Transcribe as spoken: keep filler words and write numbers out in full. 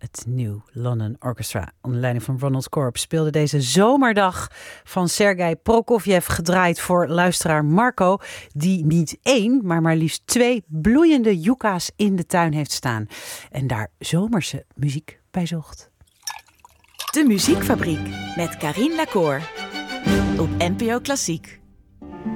Het New London Orchestra onder leiding van Ronald Korb speelde deze zomerdag van Sergei Prokofjev gedraaid voor luisteraar Marco, die niet één, maar maar liefst twee bloeiende yucca's in de tuin heeft staan en daar zomerse muziek bij zocht. De Muziekfabriek met Carien Lacour op N P O Klassiek.